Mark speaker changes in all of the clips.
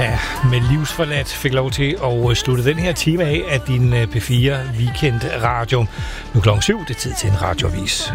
Speaker 1: Metallica med Livsforladt fik lov til at slutte den her time af din P4 Weekend Radio. Nu klokken 7, det er tid til en radioavis.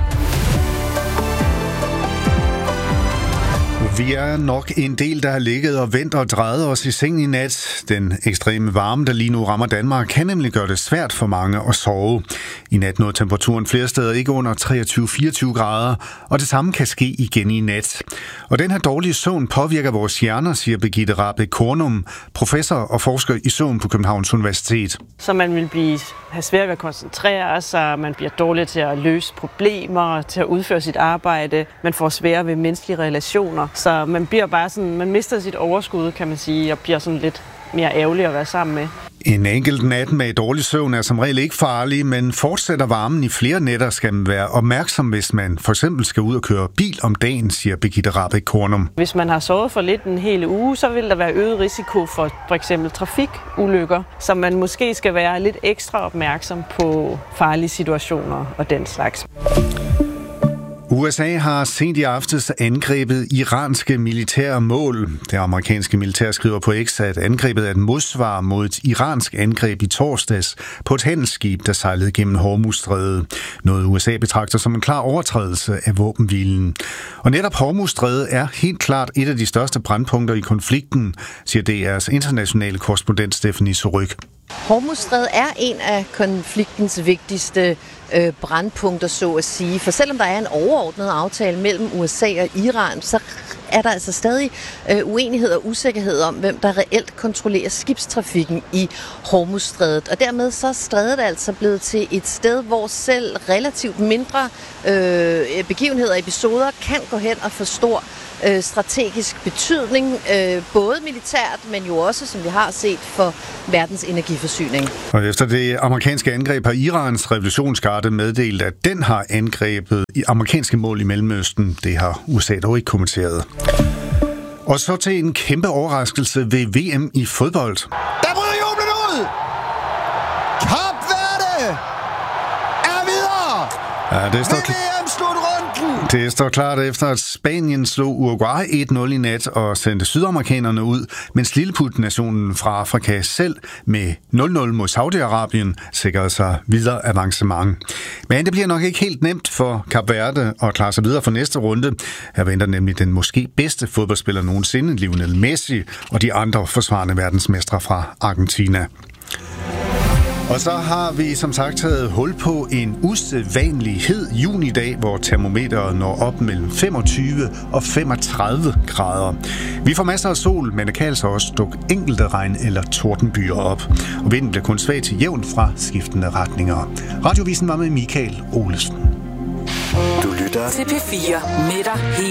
Speaker 2: Vi er nok en del, der har ligget og ventet og drejet os i sengen i nat. Den ekstreme varme, der lige nu rammer Danmark, kan nemlig gøre det svært for mange at sove. I nat nåede temperaturen flere steder ikke under 23-24 grader, og det samme kan ske igen i nat. Og den her dårlige søvn påvirker vores hjerner, siger Birgitte Rahbek Kornum, professor og forsker i søvn på Københavns Universitet.
Speaker 3: Så man vil have svært ved at koncentrere sig, man bliver dårlig til at løse problemer, til at udføre sit arbejde, man får sværere ved menneskelige relationer. Så man bliver bare sådan, man mister sit overskud, kan man sige, og bliver sådan lidt mere ærgerlig at være sammen med.
Speaker 2: En enkelt nat med dårlig søvn er som regel ikke farlig, men fortsætter varmen i flere nætter, skal man være opmærksom, hvis man for eksempel skal ud og køre bil om dagen, siger Birgitte Rahbek Kornum.
Speaker 3: Hvis man har sovet for lidt en hel uge, så vil der være øget risiko for eksempel trafikulykker, så man måske skal være lidt ekstra opmærksom på farlige situationer og den slags.
Speaker 2: USA har sent i aftes angrebet iranske militære mål. Det amerikanske militær skriver på X, at angrebet er et modsvar mod et iransk angreb i torsdags på et handelsskib, der sejlede gennem Hormuzstrædet. Noget USA betragter som en klar overtrædelse af våbenhvilen. Og netop Hormuzstrædet er helt klart et af de største brandpunkter i konflikten, siger DR's internationale korrespondent Stephanie Surrugue.
Speaker 4: Hormuzstrædet er en af konfliktens vigtigste brandpunkter, så at sige. For selvom der er en overordnet aftale mellem USA og Iran, så er der altså stadig uenighed og usikkerhed om, hvem der reelt kontrollerer skibstrafikken i Hormuzstrædet. Og dermed så er strædet altså blevet til et sted, hvor selv relativt mindre begivenheder og episoder kan gå hen og få stor strategisk betydning, både militært, men jo også, som vi har set, for verdens energiforsyning.
Speaker 2: Og efter det amerikanske angreb har Irans revolutionsgarde meddelt, at den har angrebet i amerikanske mål i Mellemøsten. Det har USA dog ikke kommenteret. Og så til en kæmpe overraskelse ved VM i fodbold.
Speaker 5: Der bryder jublen ud! Kap Verde er videre!
Speaker 2: Ja, det står klart efter, at Spanien slog Uruguay 1-0 i nat og sendte sydamerikanerne ud, mens lilleput-nationen fra Afrika selv med 0-0 mod Saudi-Arabien sikrede sig videre avancement. Men det bliver nok ikke helt nemt for Kap Verde at klare sig videre for næste runde. Her venter nemlig den måske bedste fodboldspiller nogensinde, Lionel Messi, og de andre forsvarende verdensmestre fra Argentina. Og så har vi som sagt taget hul på en usædvanlig hed junidag, hvor termometeret når op mellem 25 og 35 grader. Vi får masser af sol, men der kan altså også dukke enkelte regn- eller tordenbyer op. Og vinden bliver kun svag til jævn fra skiftende retninger. Radiovisen var med Michael Olesen.
Speaker 6: Du lytter til P4 med dig.